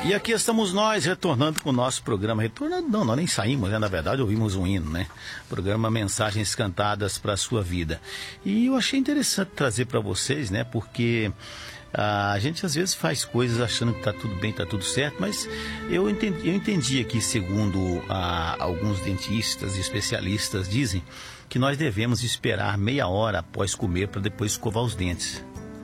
E aqui estamos nós, retornando com o nosso programa. Retornando não, nós nem saímos, né? Na verdade ouvimos um hino, né? Programa Mensagens Cantadas para a Sua Vida. E eu achei interessante trazer para vocês, né? Porque a gente às vezes faz coisas achando que está tudo bem, está tudo certo, mas eu entendi aqui, segundo alguns dentistas e especialistas dizem, que nós devemos esperar meia hora após comer para depois escovar os dentes.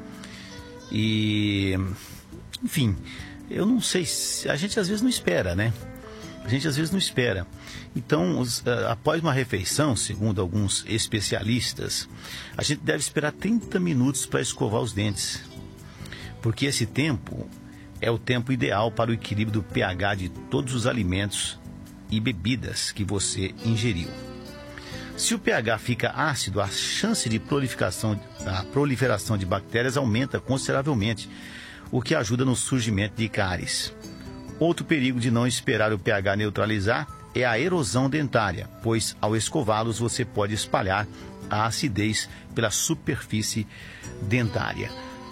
E, enfim, eu não sei, a gente às vezes não espera, né? A gente às vezes não espera. Então, após uma refeição, segundo alguns especialistas, a gente deve esperar 30 minutos para escovar os dentes. Porque esse tempo é o tempo ideal para o equilíbrio do pH de todos os alimentos e bebidas que você ingeriu. Se o pH fica ácido, a chance de proliferação de bactérias aumenta consideravelmente, o que ajuda no surgimento de cáries. Outro perigo de não esperar o pH neutralizar é a erosão dentária, pois ao escová-los você pode espalhar a acidez pela superfície dentária.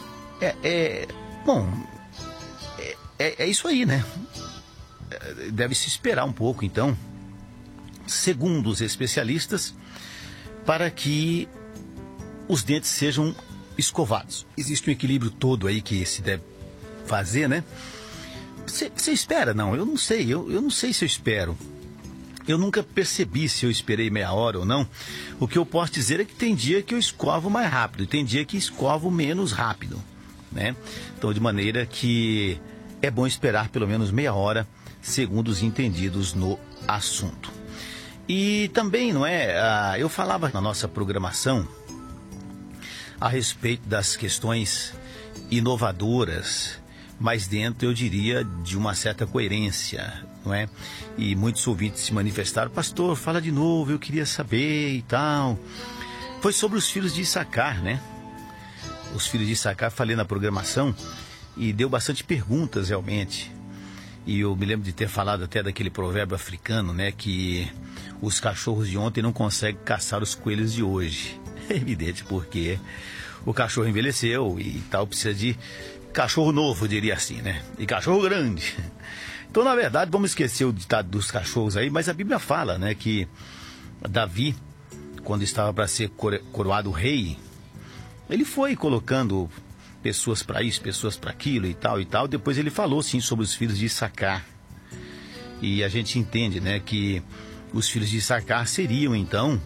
É isso aí, né? Deve-se esperar um pouco, então, segundo os especialistas, para que os dentes sejam escovados. Existe um equilíbrio todo aí que se deve fazer, né? Você espera? Não, eu não sei. Eu não sei se eu espero. Eu nunca percebi se eu esperei meia hora ou não. O que eu posso dizer é que tem dia que eu escovo mais rápido, tem dia que escovo menos rápido, né? Então, de maneira que é bom esperar pelo menos meia hora, segundo os entendidos no assunto. E também, não é? Eu falava na nossa programação a respeito das questões inovadoras, mas dentro, eu diria, de uma certa coerência, não é? E muitos ouvintes se manifestaram: pastor, fala de novo, eu queria saber e tal. Foi sobre os filhos de Issacar, né? Os filhos de Issacar, falei na programação e deu bastante perguntas realmente. E eu me lembro de ter falado até daquele provérbio africano, né? Que os cachorros de ontem não conseguem caçar os coelhos de hoje. É evidente, porque o cachorro envelheceu e tal, precisa de cachorro novo, diria assim, né? E cachorro grande. Então, na verdade, vamos esquecer o ditado dos cachorros aí, mas a Bíblia fala, né, que Davi, quando estava para ser coroado rei, ele foi colocando pessoas para isso, pessoas para aquilo e tal e tal. Depois ele falou, sim, sobre os filhos de Issacar. E a gente entende, né, que os filhos de Issacar seriam, então,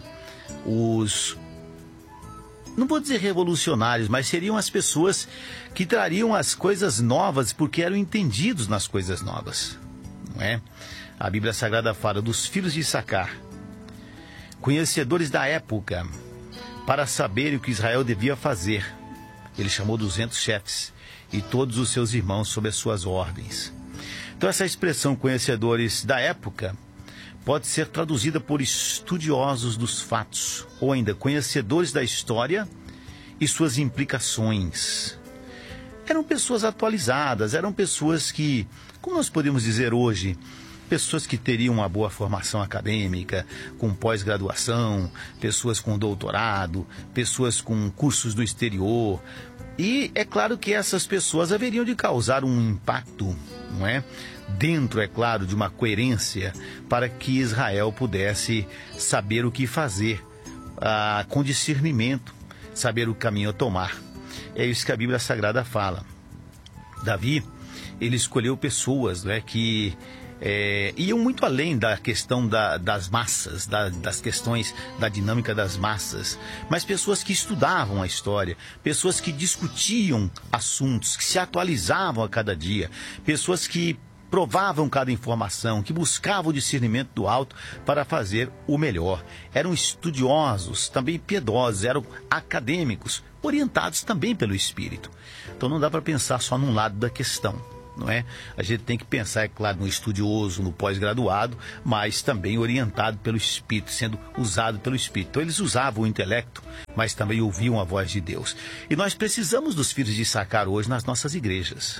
não vou dizer revolucionários, mas seriam as pessoas que trariam as coisas novas, porque eram entendidos nas coisas novas, não é? A Bíblia Sagrada fala dos filhos de Issacar, conhecedores da época, para saberem o que Israel devia fazer. Ele chamou 200 chefes e todos os seus irmãos sob as suas ordens. Então, essa expressão conhecedores da época pode ser traduzida por estudiosos dos fatos, ou ainda conhecedores da história e suas implicações. Eram pessoas atualizadas, eram pessoas que, como nós podemos dizer hoje, pessoas que teriam uma boa formação acadêmica, com pós-graduação, pessoas com doutorado, pessoas com cursos no exterior. E é claro que essas pessoas haveriam de causar um impacto, não é? Dentro, é claro, de uma coerência para que Israel pudesse saber o que fazer, com discernimento, saber o caminho a tomar. É isso que a Bíblia Sagrada fala. Davi, ele escolheu pessoas, né, que iam muito além da questão das massas, das questões da dinâmica das massas, mas pessoas que estudavam a história, pessoas que discutiam assuntos, que se atualizavam a cada dia, pessoas que provavam cada informação, que buscavam o discernimento do alto para fazer o melhor. Eram estudiosos, também piedosos, eram acadêmicos, orientados também pelo Espírito. Então não dá para pensar só num lado da questão, não é? A gente tem que pensar, é claro, no estudioso, no pós-graduado, mas também orientado pelo Espírito, sendo usado pelo Espírito. Então eles usavam o intelecto, mas também ouviam a voz de Deus. E nós precisamos dos filhos de Issacar hoje nas nossas igrejas.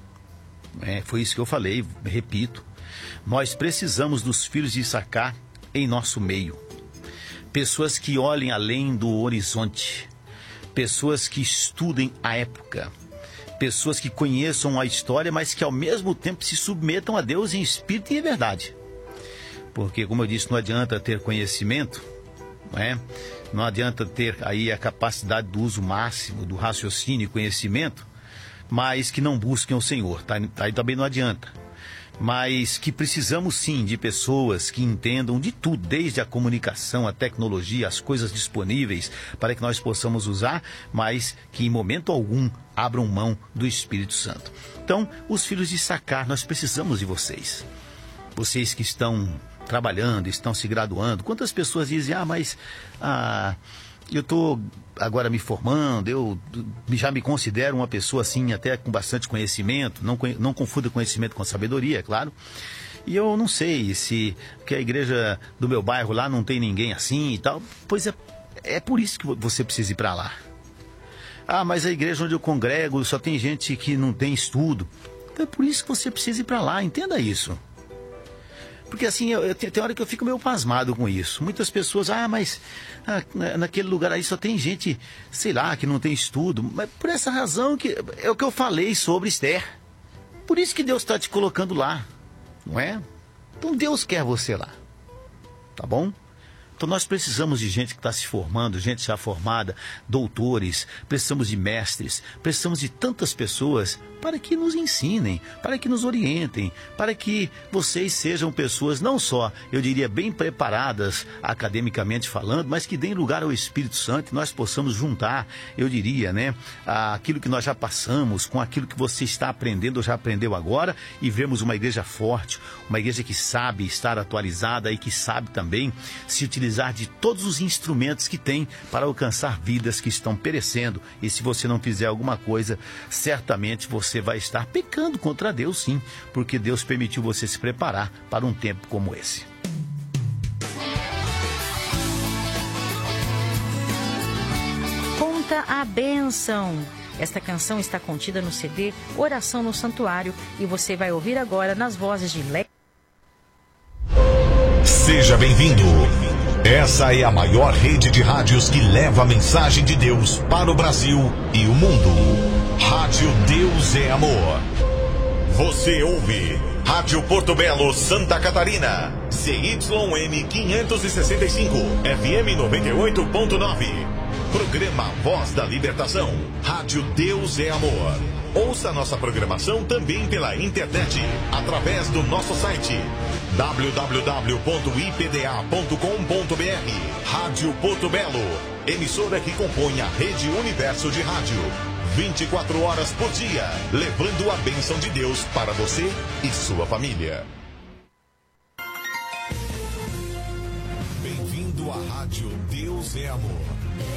Foi isso que eu falei, repito. Nós precisamos dos filhos de Issacar em nosso meio. Pessoas que olhem além do horizonte. Pessoas que estudem a época. pessoas que conheçam a história, mas que ao mesmo tempo se submetam a Deus em espírito e em verdade. Porque, como eu disse, não adianta ter conhecimento, não é? Não adianta ter aí a capacidade do uso máximo do raciocínio e conhecimento, mas que não busquem o Senhor, tá? Aí também não adianta. Mas que precisamos sim de pessoas que entendam de tudo, desde a comunicação, a tecnologia, as coisas disponíveis para que nós possamos usar, mas que em momento algum abram mão do Espírito Santo. Então, os filhos de Issacar, nós precisamos de vocês. Vocês que estão trabalhando, estão se graduando. Quantas pessoas dizem, eu estou agora me formando, eu já me considero uma pessoa assim, até com bastante conhecimento, não confunda conhecimento com sabedoria, é claro. E eu não sei se que a igreja do meu bairro lá não tem ninguém assim e tal. Pois é por isso que você precisa ir para lá. Mas a igreja onde eu congrego só tem gente que não tem estudo. Então é por isso que você precisa ir para lá, entenda isso. Porque assim, tem hora que eu fico meio pasmado com isso. Muitas pessoas, mas naquele lugar aí só tem gente, sei lá, que não tem estudo. Mas por essa razão que é o que eu falei sobre Esther. Por isso que Deus está te colocando lá, não é? Então Deus quer você lá, tá bom? Então nós precisamos de gente que está se formando, gente já formada, doutores, precisamos de mestres, precisamos de tantas pessoas para que nos ensinem, para que nos orientem, para que vocês sejam pessoas não só, eu diria, bem preparadas academicamente falando, mas que deem lugar ao Espírito Santo e nós possamos juntar, eu diria, né, aquilo que nós já passamos com aquilo que você está aprendendo ou já aprendeu agora e vemos uma igreja forte, uma igreja que sabe estar atualizada e que sabe também se utilizar de todos os instrumentos que tem para alcançar vidas que estão perecendo. E se você não fizer alguma coisa, certamente você vai estar pecando contra Deus, sim, porque Deus permitiu você se preparar para um tempo como esse. Conta a bênção. Esta canção está contida no CD Oração no Santuário e você vai ouvir agora nas vozes de Leque. Seja bem-vindo. Essa é a maior rede de rádios que leva a mensagem de Deus para o Brasil e o mundo. Rádio Deus é Amor. Você ouve Rádio Porto Belo, Santa Catarina. CYM 565, FM 98.9. Programa Voz da Libertação. Rádio Deus é Amor. Ouça nossa programação também pela internet, através do nosso site www.ipda.com.br. Rádio Porto Belo, emissora que compõe a Rede Universo de Rádio. 24 horas por dia, levando a bênção de Deus para você e sua família. Bem-vindo à Rádio Deus é Amor.